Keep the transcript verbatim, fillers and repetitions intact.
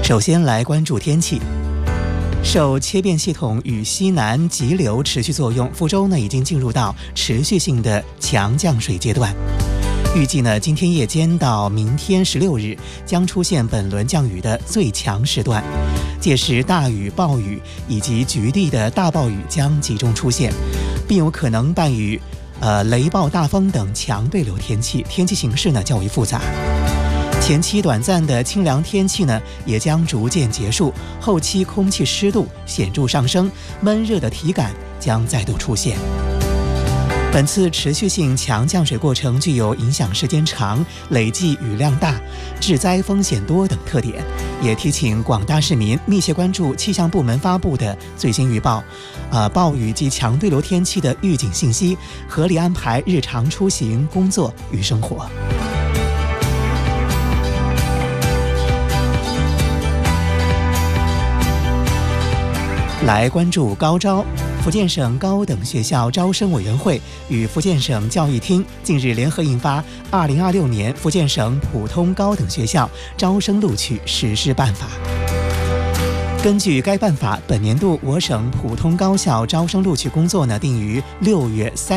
首先来关注天气。受切变系统与西南急流持续作用，福州呢已经进入到持续性的强降水阶段。预计呢，今天夜间到明天十六日将出现本轮降雨的最强时段，届时大雨、暴雨以及局地的大暴雨将集中出现，并有可能伴与呃雷暴、大风等强对流天气，天气形势呢较为复杂。前期短暂的清凉天气呢，也将逐渐结束，后期空气湿度显著上升，闷热的体感将再度出现。本次持续性强降水过程具有影响时间长、累计雨量大、致灾风险多等特点，也提醒广大市民密切关注气象部门发布的最新预报，呃，暴雨及强对流天气的预警信息，合理安排日常出行、工作与生活。来关注高招。福建省高等学校招生委员会与福建省教育厅近日联合印发《二零二六年福建省普通高等学校招生录取实施办法》。根据该办法，本年度我省普通高校招生录取工作呢，定于六月三